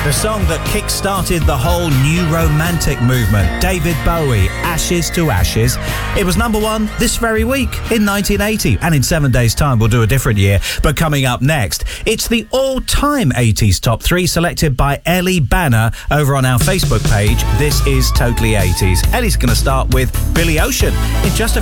The song that kick-started the whole new romantic movement, David Bowie, Ashes to Ashes. It was number one this very week in 1980, and in 7 days' time we'll do a different year. But coming up next, it's the all-time 80s top 3 selected by Ellie Banner over on our Facebook page. This is Totally 80s. Ellie's going to start with Billy Ocean in just a